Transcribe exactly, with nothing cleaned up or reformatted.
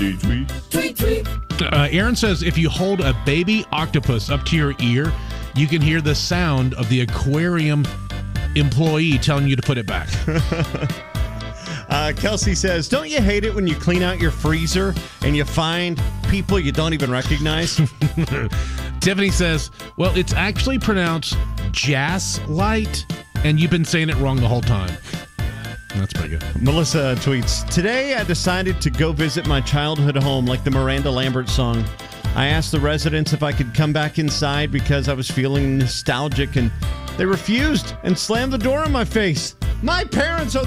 tweet, tweet. Tweet, tweet. Uh, Aaron says if you hold a baby octopus up to your ear, you can hear the sound of the aquarium employee telling you to put it back. uh, Kelsey says, don't you hate it when you clean out your freezer and you find people you don't even recognize? Tiffany says, well, it's actually pronounced Jas Light, and you've been saying it wrong the whole time. That's pretty good. Melissa tweets, today I decided to go visit my childhood home like the Miranda Lambert song. I asked the residents if I could come back inside because I was feeling nostalgic, and they refused and slammed the door in my face. My parents are